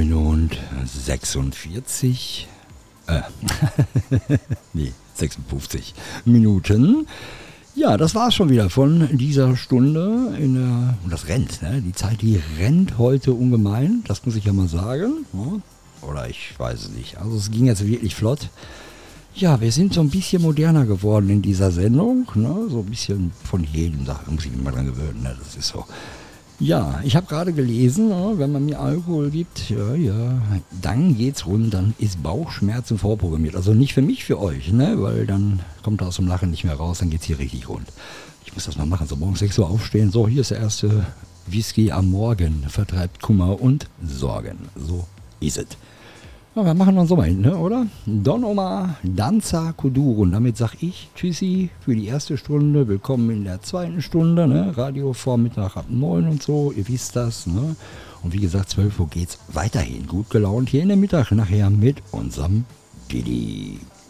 9:46. Nee, 56 Minuten. Ja, das war's schon wieder von dieser Stunde. Und das rennt, ne? Die Zeit, die rennt heute ungemein. Das muss ich ja mal sagen. Ne? Oder ich weiß es nicht. Also es ging jetzt wirklich flott. Ja, wir sind so ein bisschen moderner geworden in dieser Sendung. Ne? So ein bisschen von jedem Sache muss ich mich mal dran gewöhnen. Ne? Das ist so. Ja, ich habe gerade gelesen, ne, wenn man mir Alkohol gibt, dann geht's rund, dann ist Bauchschmerzen vorprogrammiert. Also nicht für mich, für euch, ne, weil dann kommt er aus dem Lachen nicht mehr raus, dann geht's hier richtig rund. Ich muss das mal machen, so morgens 6 Uhr aufstehen. So, hier ist der erste Whisky am Morgen, vertreibt Kummer und Sorgen. So ist es. Ja, wir machen dann so mal hin, ne, oder? Don Omar, Danza Kuduro. Und damit sag ich Tschüssi für die erste Stunde. Willkommen in der zweiten Stunde, ne? Radio Vormittag ab 9 und so, ihr wisst das, ne? Und wie gesagt, 12 Uhr geht's weiterhin gut gelaunt hier in der Mittag nachher mit unserem Didi.